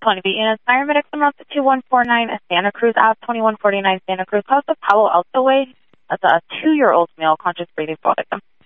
Tony B. Units, paramedics en route to 2149 Santa Cruz Ave, 2149 Santa Cruz. How's the Palo Alto Way? That's a 2-year-old male conscious breathing for victim.